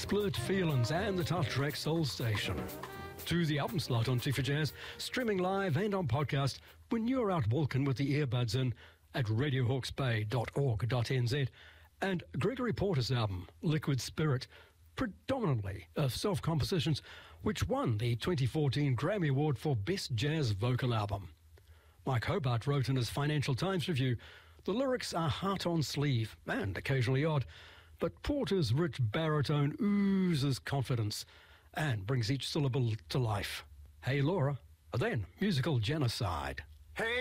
Split Feelings and the Tough Track Soul Station. To the album slot on T4Jazz, streaming live and on podcast when you're out walking with the earbuds in at radiohawksbay.org.nz. And Gregory Porter's album, Liquid Spirit, predominantly of self-compositions, which won the 2014 Grammy Award for Best Jazz Vocal Album. Mike Hobart wrote in his Financial Times review, "The lyrics are heart on sleeve and occasionally odd, but Porter's rich baritone oozes confidence and brings each syllable to life. Hey Laura, then musical genocide." Hey